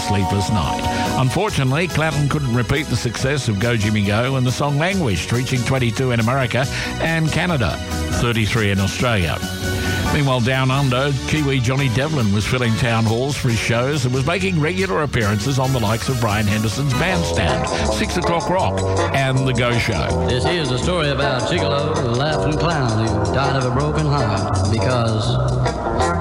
Sleepless Night. Unfortunately, Clapton couldn't repeat the success of Go Jimmy Go, and the song languished, reaching 22 in America and Canada, 33 in Australia. Meanwhile, down under, Kiwi Johnny Devlin was filling town halls for his shows and was making regular appearances on the likes of Brian Henderson's Bandstand, 6 O'Clock Rock, and The Go Show. This here's a story about Gigolo, the laughing clown who died of a broken heart because